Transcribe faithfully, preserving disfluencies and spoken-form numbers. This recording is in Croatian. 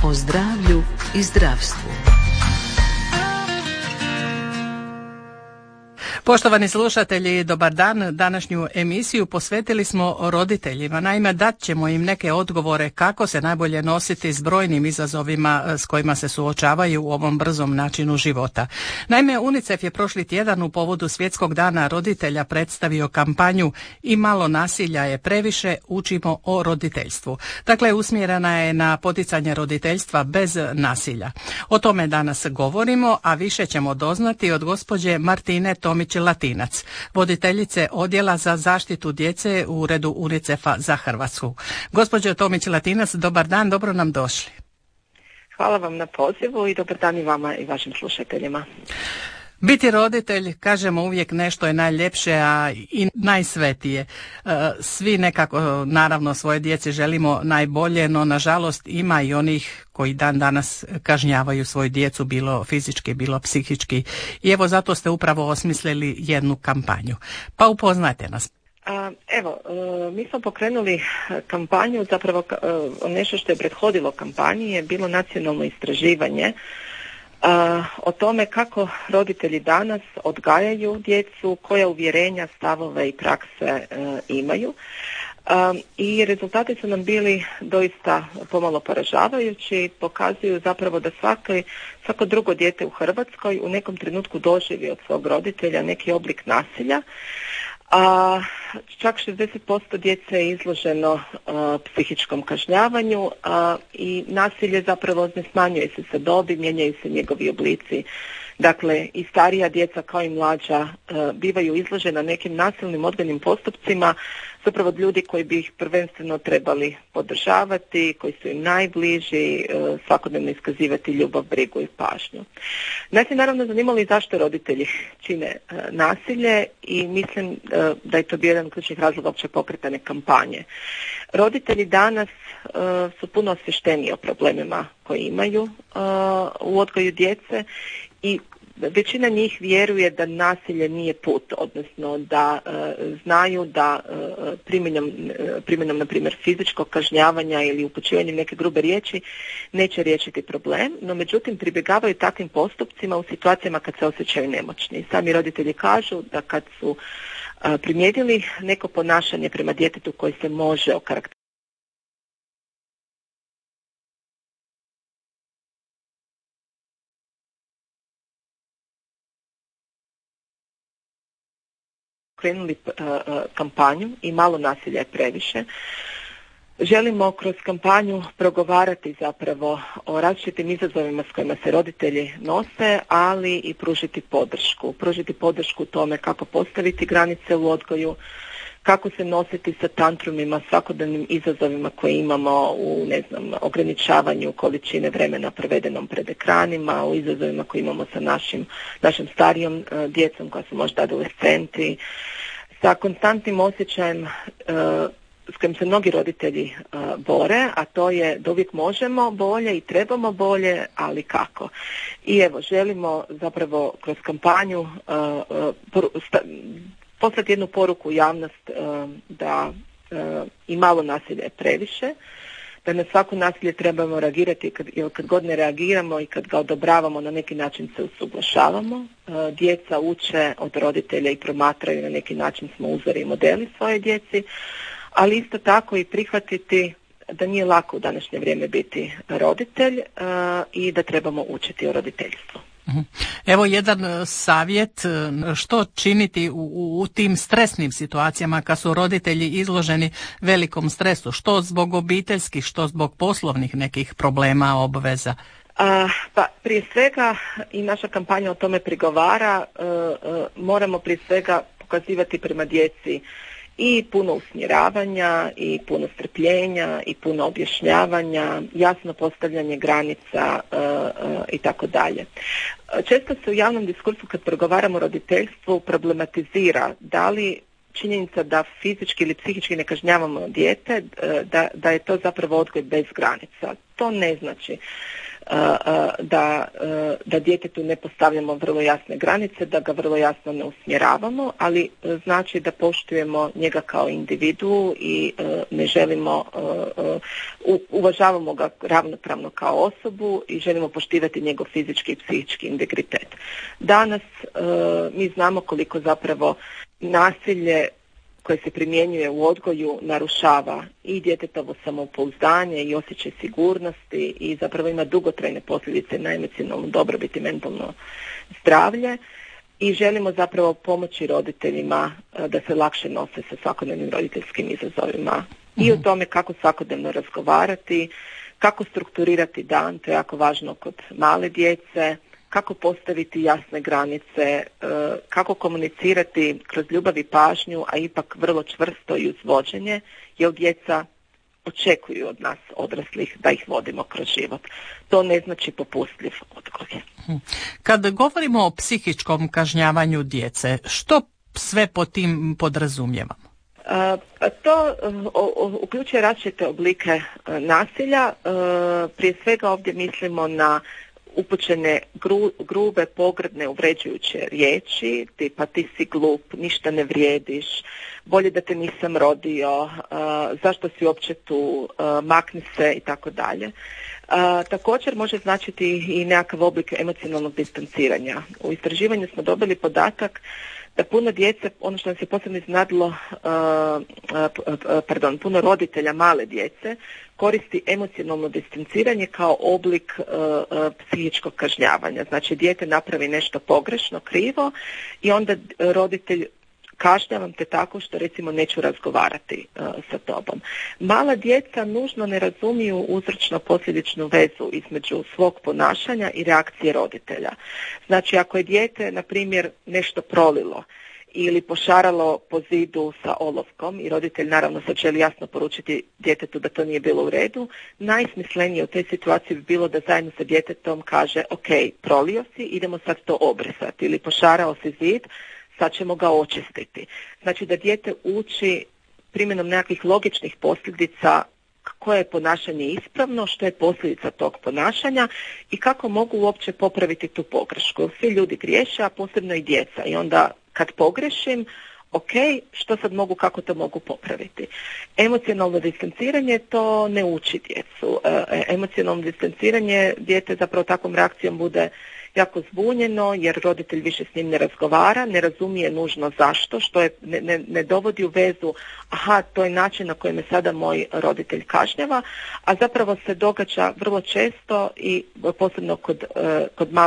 O zdravlju i zdravstvu. Poštovani slušatelji, dobar dan. Današnju emisiju posvetili smo roditeljima. Naime, dat ćemo im neke odgovore kako se najbolje nositi s brojnim izazovima s kojima se suočavaju u ovom brzom načinu života. Naime, UNICEF je prošli tjedan u povodu Svjetskog dana roditelja predstavio kampanju I malo nasilja je previše, učimo o roditeljstvu. Dakle, usmjerena je na poticanje roditeljstva bez nasilja. O tome danas govorimo, a više ćemo doznati od gospođe Martine Tomić Latinac, voditeljice odjela za zaštitu djece u uredu UNICEF-a za Hrvatsku. Gospođo Tomić Latinac, dobar dan, dobro nam došli. Hvala vam na pozivu i dobar dan i vama i vašim slušateljima. Biti roditelj, kažemo uvijek nešto je najljepše, a i najsvetije. Svi nekako, naravno, svoje djeci želimo najbolje, no nažalost ima i onih koji dan danas kažnjavaju svoju djecu, bilo fizički, bilo psihički. I evo zato ste upravo osmislili jednu kampanju. Pa upoznajte nas. Evo, mi smo pokrenuli kampanju, zapravo nešto što je prethodilo kampanji je bilo nacionalno istraživanje Uh, o tome kako roditelji danas odgajaju djecu, koja uvjerenja, stavove i prakse uh, imaju. Um, I rezultati su nam bili doista pomalo poražavajući, pokazuju zapravo da svaki, svako drugo dijete u Hrvatskoj u nekom trenutku doživi od svog roditelja neki oblik nasilja. A čak šezdeset posto djece je izloženo a, psihičkom kažnjavanju a, i nasilje zapravo ne smanjuje se sa dobi, mijenjaju se njegovi oblici. Dakle, i starija djeca kao i mlađa a, bivaju izložena nekim nasilnim odgojnim postupcima, zapravo od ljudi koji bi ih prvenstveno trebali podržavati, koji su im najbliži, a, svakodnevno iskazivati ljubav, brigu i pažnju. Nas je naravno zanimalo i zašto roditelji čine a, nasilje i mislim a, da je to bio jedan od ključnih razloga opće pokretane kampanje. Roditelji danas uh, su puno osvješteniji o problemima koje imaju uh, u odgoju djece i većina njih vjeruje da nasilje nije put, odnosno da uh, znaju da uh, primjenom, uh, primjenom, na primjer, fizičkog kažnjavanja ili upućivanjem neke grube riječi neće riješiti problem, no međutim pribjegavaju takvim postupcima u situacijama kad se osjećaju nemoćni. Sami roditelji kažu da kad su primijetili neko ponašanje prema djetetu koji se može okarakterizirati krenuli kampanju I malo nasilja je previše. Želimo kroz kampanju progovarati zapravo o različitim izazovima s kojima se roditelji nose, ali i pružiti podršku. Pružiti podršku tome kako postaviti granice u odgoju, kako se nositi sa tantrumima, svakodnevnim izazovima koje imamo u, ne znam, ograničavanju količine vremena provedenom pred ekranima, u izazovima koje imamo sa našim, našim starijom uh, djecom koja su možda adolescenti, sa konstantnim osjećajem uh, s kojim se mnogi roditelji uh, bore, a to je da uvijek možemo bolje i trebamo bolje, ali kako. I evo, želimo zapravo kroz kampanju uh, uh, sta, poslati jednu poruku u javnost uh, da uh, I malo nasilja je previše, da na svako nasilje trebamo reagirati, kad, jer kad god ne reagiramo i kad ga odobravamo, na neki način se usuglašavamo. Uh, djeca uče od roditelja i promatraju, na neki način smo uzori i modeli svoje djeci, ali isto tako i prihvatiti da nije lako u današnje vrijeme biti roditelj uh, i da trebamo učiti o roditeljstvu. Evo jedan savjet što činiti u, u, u tim stresnim situacijama kad su roditelji izloženi velikom stresu, što zbog obiteljskih, što zbog poslovnih nekih problema, obveza. A, pa prije svega i naša kampanja o tome prigovara, uh, uh, moramo prije svega pokazivati prema djeci i puno usmjeravanja, i puno strpljenja, i puno objašnjavanja, jasno postavljanje granica uh, uh, i tako dalje. Često se u javnom diskursu kad progovaramo o roditeljstvu problematizira da li činjenica da fizički ili psihički ne kažnjavamo dijete, da, da je to zapravo odgoj bez granica. To ne znači. da, da djetetu ne postavljamo vrlo jasne granice, da ga vrlo jasno ne usmjeravamo, ali znači da poštujemo njega kao individu i ne želimo, uvažavamo ga ravnopravno kao osobu i želimo poštivati njegov fizički i psihički integritet. Danas mi znamo koliko zapravo nasilje koje se primjenjuje u odgoju narušava i djetetovo samopouzdanje i osjećaj sigurnosti i zapravo ima dugotrajne posljedice na emocionalnu dobrobit i mentalno zdravlje i želimo zapravo pomoći roditeljima da se lakše nose sa svakodnevnim roditeljskim izazovima i o tome kako svakodnevno razgovarati, kako strukturirati dan, to je jako važno kod male djece, kako postaviti jasne granice, kako komunicirati kroz ljubav i pažnju, a ipak vrlo čvrsto i uz vođenje, jer djeca očekuju od nas odraslih da ih vodimo kroz život. To ne znači popustljiv odgoj. Kad govorimo o psihičkom kažnjavanju djece, što sve pod tim podrazumijevamo? To uključuje različite oblike nasilja. Prije svega ovdje mislimo na upućene gru, grube, pogrdne, uvređujuće riječi, tipa ti si glup, ništa ne vrijediš, bolje da te nisam rodio, uh, zašto si uopće tu, uh, makni se i tako dalje. Također može značiti i nekakav oblik emocionalnog distanciranja. U istraživanju smo dobili podatak da puno djece, ono što nam se posebno iznadilo, uh, uh, pardon, puno roditelja male djece koristi emocionalno distanciranje kao oblik uh, uh, psihičkog kažnjavanja. Znači, dijete napravi nešto pogrešno, krivo i onda roditelj kažnjavam te tako što recimo neću razgovarati uh, sa tobom. Mala djeca nužno ne razumiju uzročno-posljedičnu vezu između svog ponašanja i reakcije roditelja. Znači, ako je dijete, na primjer, nešto prolilo ili pošaralo po zidu sa olovkom i roditelj naravno sad želi jasno poručiti djetetu da to nije bilo u redu, najsmislenije u toj situaciji bi bilo da zajedno sa djetetom kaže ok, prolio si, idemo sad to obrisati, ili pošarao si zid, sad ćemo ga očistiti. Znači da dijete uči primjenom nekakvih logičnih posljedica koje je ponašanje ispravno, što je posljedica tog ponašanja i kako mogu uopće popraviti tu pogrešku. Svi ljudi griješe, a posebno i djeca. I onda kad pogrešim, ok, što sad mogu, kako to mogu popraviti. Emocionalno distanciranje to ne uči djecu. E, emocionalno distanciranje dijete zapravo takvom reakcijom bude jako zbunjeno jer roditelj više s njim ne razgovara, ne razumije nužno zašto, što je, ne, ne, ne dovodi u vezu, aha, to je način na koji me sada moj roditelj kažnjava, a zapravo se događa vrlo često i posebno kod, kod malih